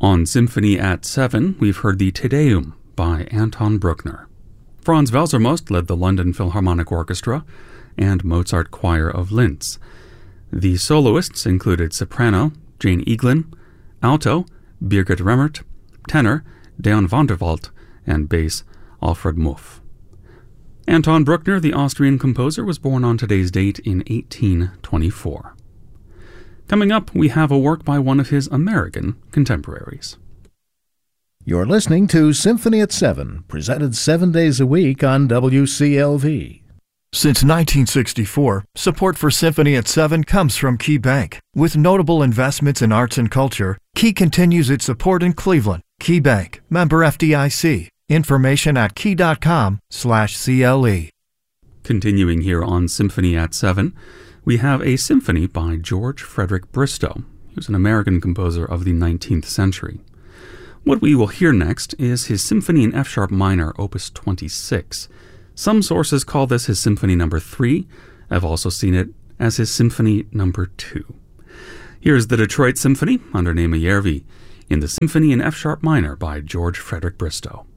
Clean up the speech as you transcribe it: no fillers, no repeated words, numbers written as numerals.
On Symphony at 7, we've heard the Te Deum by Anton Bruckner. Franz Welsermost led the London Philharmonic Orchestra and Mozart Choir of Linz. The soloists included soprano Jane Eaglin, alto Birgit Remmert, tenor Deon van der Walt, and bass Alfred Muff. Anton Bruckner, the Austrian composer, was born on today's date in 1824. Coming up, we have a work by one of his American contemporaries. You're listening to Symphony at 7, presented 7 days a week on WCLV. Since 1964, support for Symphony at 7 comes from Key Bank. With notable investments in arts and culture, Key continues its support in Cleveland. Key Bank, member FDIC. Information at key.com/CLE. Continuing here on Symphony at 7, we have a symphony by George Frederick Bristow. He was an American composer of the 19th century. What we will hear next is his Symphony in F-sharp minor, Opus 26. Some sources call this his Symphony No. 3. I've also seen it as his Symphony No. 2. Here's the Detroit Symphony under Nema Järvi in the Symphony in F-sharp minor by George Frederick Bristow.